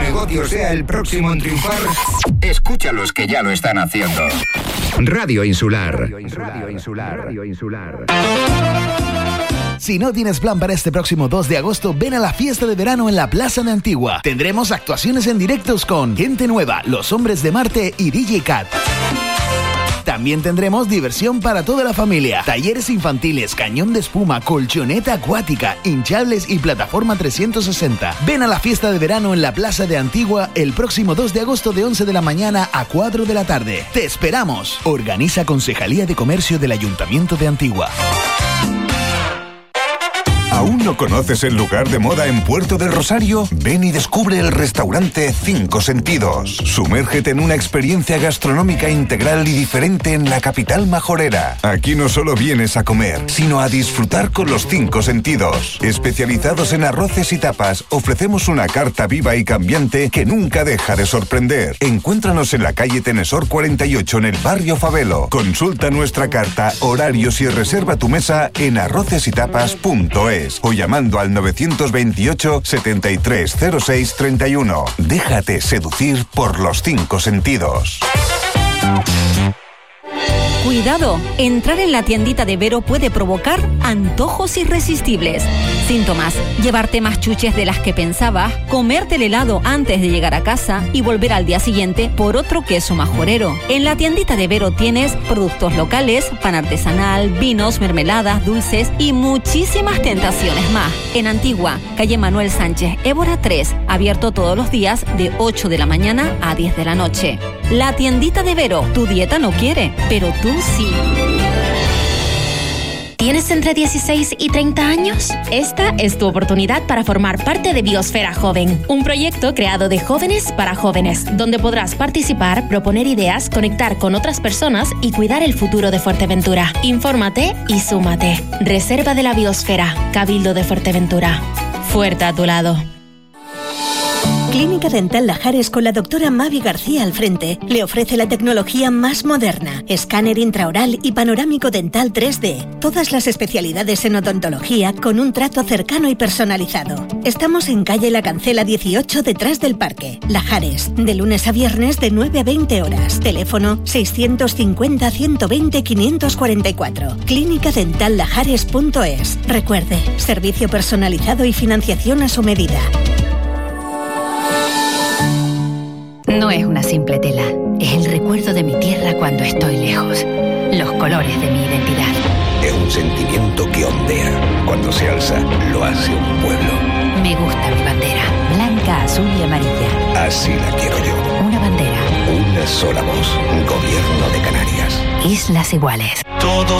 negocio sea el próximo en triunfar, escucha a los que ya lo están haciendo. Radio Insular. Si no tienes plan para este próximo 2 de agosto, ven a la fiesta de verano en la Plaza de Antigua. Tendremos actuaciones en directos con Gente Nueva, Los Hombres de Marte y DJ Cat. También tendremos diversión para toda la familia, talleres infantiles, cañón de espuma, colchoneta acuática, hinchables y plataforma 360. Ven a la fiesta de verano en la Plaza de Antigua el próximo 2 de agosto de 11 de la mañana a 4 de la tarde. ¡Te esperamos! Organiza Concejalía de Comercio del Ayuntamiento de Antigua. ¿Aún no conoces el lugar de moda en Puerto del Rosario? Ven y descubre el restaurante Cinco Sentidos. Sumérgete en una experiencia gastronómica integral y diferente en la capital majorera. Aquí no solo vienes a comer, sino a disfrutar con los 5 sentidos. Especializados en arroces y tapas, ofrecemos una carta viva y cambiante que nunca deja de sorprender. Encuéntranos en la calle Tenesor 48 en el barrio Fabelo. Consulta nuestra carta, horarios y reserva tu mesa en arrocesytapas.es. O llamando al 928 7306 31. Déjate seducir por los 5 sentidos. Cuidado, entrar en la tiendita de Vero puede provocar antojos irresistibles. Síntomas: llevarte más chuches de las que pensabas, comerte el helado antes de llegar a casa y volver al día siguiente por otro queso majorero. En la tiendita de Vero tienes productos locales, pan artesanal, vinos, mermeladas, dulces y muchísimas tentaciones más. En Antigua, calle Manuel Sánchez, Évora 3, abierto todos los días de 8 de la mañana a 10 de la noche. La tiendita de Vero, tu dieta no quiere, pero tú sí. ¿Tienes entre 16 y 30 años? Esta es tu oportunidad para formar parte de Biosfera Joven, un proyecto creado de jóvenes para jóvenes, donde podrás participar, proponer ideas, conectar con otras personas y cuidar el futuro de Fuerteventura. Infórmate y súmate. Reserva de la Biosfera, Cabildo de Fuerteventura. Fuerte a tu lado. Clínica Dental Lajares con la doctora Mavi García al frente le ofrece la tecnología más moderna, escáner intraoral y panorámico dental 3D. Todas las especialidades en odontología con un trato cercano y personalizado. Estamos en calle La Cancela 18 detrás del parque. Lajares, de lunes a viernes de 9 a 20 horas. Teléfono 650 120 544. clínicadentallajares.es. Recuerde, servicio personalizado y financiación a su medida. No es una simple tela, es el recuerdo de mi tierra cuando estoy lejos, los colores de mi identidad. Es un sentimiento que ondea, cuando se alza lo hace un pueblo. Me gusta mi bandera, blanca, azul y amarilla. Así la quiero yo. Una bandera. Una sola voz, Gobierno de Canarias. Islas Iguales. Todo